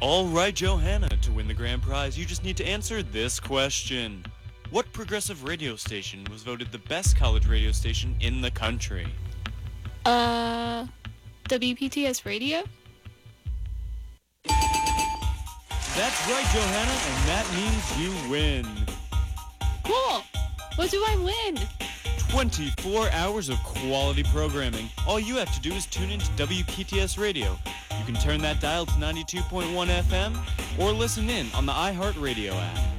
All right, Johanna, to win the grand prize, you just need to answer this question. What progressive radio station was voted the best college radio station in the country? WPTS Radio? That's right, Johanna, and that means you win. Cool! What do I win? 24 hours of quality programming. All you have to do is tune into WPTS Radio. You can turn that dial to 92.1 FM or listen in on the iHeartRadio app.